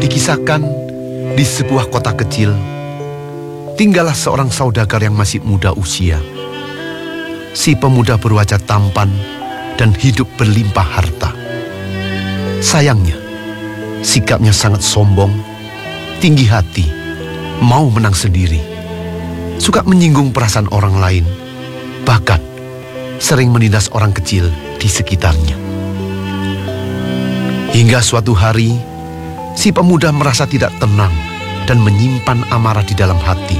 Dikisahkan di sebuah kota kecil, tinggallah seorang saudagar yang masih muda usia. Si pemuda berwajah tampan dan hidup berlimpah harta. Sayangnya, sikapnya sangat sombong, tinggi hati, mau menang sendiri, suka menyinggung perasaan orang lain, bahkan sering menindas orang kecil di sekitarnya. Hingga suatu hari, si pemuda merasa tidak tenang dan menyimpan amarah di dalam hati.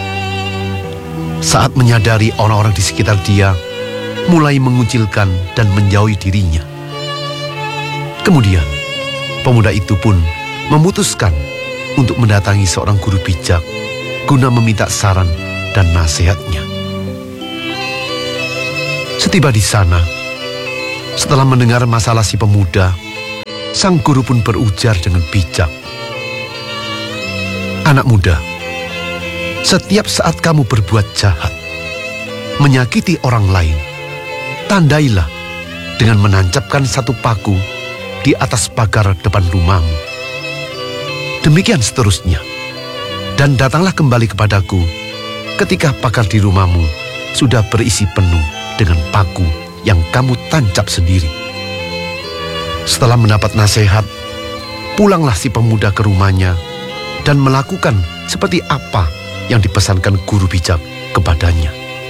Saat menyadari orang-orang di sekitar dia mulai mengucilkan dan menjauhi dirinya. Kemudian, pemuda itu pun memutuskan untuk mendatangi seorang guru bijak guna meminta saran dan nasihatnya. Setiba di sana, setelah mendengar masalah si pemuda, sang guru pun berujar dengan bijak. Anak muda, setiap saat kamu berbuat jahat, menyakiti orang lain, tandailah dengan menancapkan satu paku di atas pagar depan rumahmu. Demikian seterusnya. Dan datanglah kembali kepadaku ketika pagar di rumahmu sudah berisi penuh dengan paku yang kamu tancap sendiri. Setelah mendapat nasihat, pulanglah si pemuda ke rumahnya dan melakukan seperti apa yang dipesankan guru bijak kepadanya.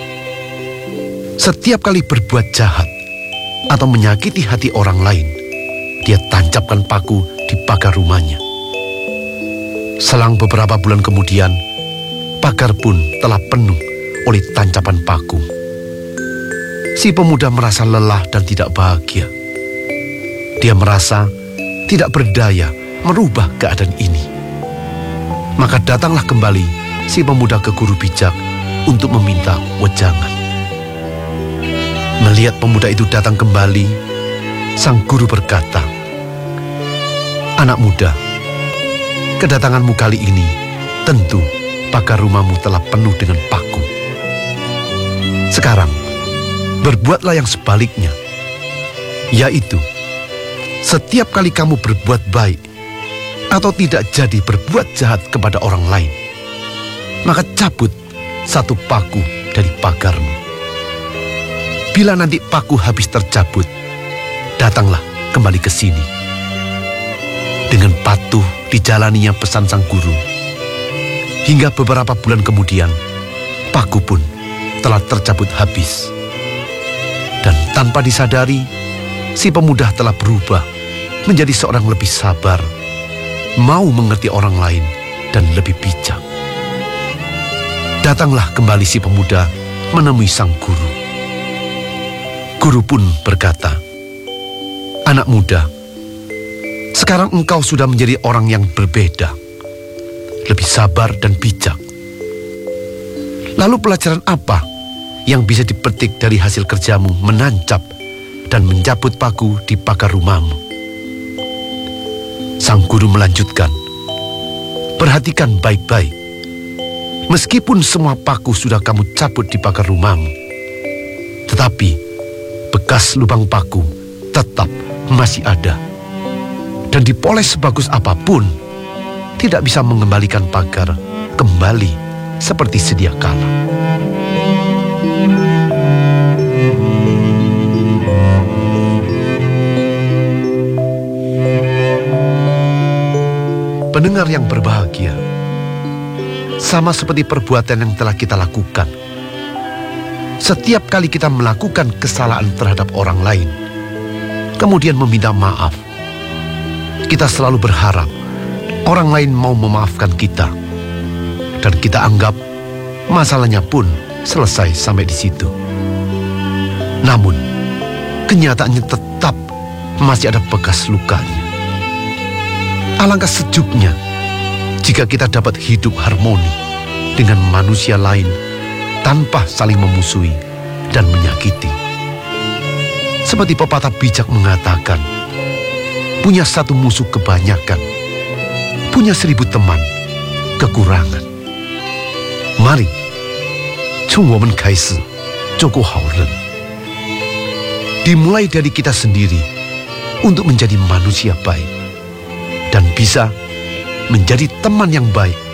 Setiap kali berbuat jahat atau menyakiti hati orang lain, dia tancapkan paku di pagar rumahnya. Selang beberapa bulan kemudian, pagar pun telah penuh oleh tancapan paku. Si pemuda merasa lelah dan tidak bahagia. Dia merasa tidak berdaya merubah keadaan ini. Maka datanglah kembali si pemuda ke guru bijak untuk meminta wejangan. Melihat pemuda itu datang kembali, sang guru berkata, "Anak muda, kedatanganmu kali ini tentu pagar rumahmu telah penuh dengan paku. Sekarang, berbuatlah yang sebaliknya, yaitu setiap kali kamu berbuat baik atau tidak jadi berbuat jahat kepada orang lain, maka cabut satu paku dari pagarmu. Bila nanti paku habis tercabut, datanglah kembali ke sini." Dengan patuh dijalaninya pesan sang guru. Hingga beberapa bulan kemudian, paku pun telah tercabut habis. Dan tanpa disadari, si pemuda telah berubah menjadi seorang lebih sabar, mau mengerti orang lain, dan lebih bijak. Datanglah kembali si pemuda menemui sang guru. Guru pun berkata, "Anak muda, sekarang engkau sudah menjadi orang yang berbeda, lebih sabar dan bijak. Lalu pelajaran apa yang bisa dipetik dari hasil kerjamu menancap dan mencabut paku di pagar rumahmu?" Sang guru melanjutkan, "Perhatikan baik-baik. Meskipun semua paku sudah kamu cabut di pagar rumahmu, tetapi bekas lubang paku tetap masih ada. Dan dipoles sebagus apapun, tidak bisa mengembalikan pagar kembali seperti sedia kala." Pendengar yang berbahagia, sama seperti perbuatan yang telah kita lakukan, setiap kali kita melakukan kesalahan terhadap orang lain, kemudian meminta maaf, kita selalu berharap orang lain mau memaafkan kita, dan kita anggap masalahnya pun selesai sampai di situ. Namun, kenyataannya tetap masih ada bekas lukanya. Alangkah sejuknya jika kita dapat hidup harmoni dengan manusia lain tanpa saling memusuhi dan menyakiti. Seperti pepatah bijak mengatakan, punya satu musuh kebanyakan, punya 1000 teman kekurangan. Mari, 从我们开始做个好人. Dimulai dari kita sendiri untuk menjadi manusia baik dan bisa menjadi teman yang baik,